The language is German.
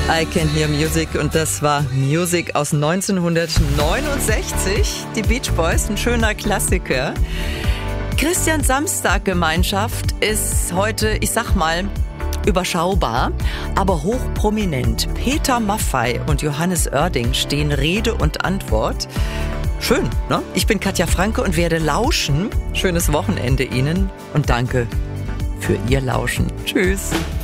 I Can Hear Music und das war Music aus 1969. Die Beach Boys, ein schöner Klassiker. Christian Samstag Gemeinschaft ist heute, ich sag mal, überschaubar, aber hochprominent. Peter Maffay und Johannes Oerding stehen Rede und Antwort. Schön, ne? Ich bin Katja Franke und werde lauschen. Schönes Wochenende Ihnen und danke für Ihr Lauschen. Tschüss.